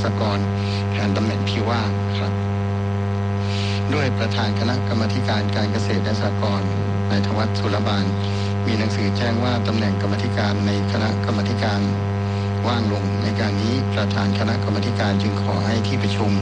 กรแทนตำแหน่งที่ว่างครับด้วยประธานคณะกรรมาธิการการเกษตรและสหกรณ์นายธวัชสุรบาลมีหนังสือแจ้งว่าตำแหน่งกรรมาธิการในคณะกรรมาธิการว่างลงในการนี้ประธานคณะกรรมาธิการจึงขอให้ที่ประชุม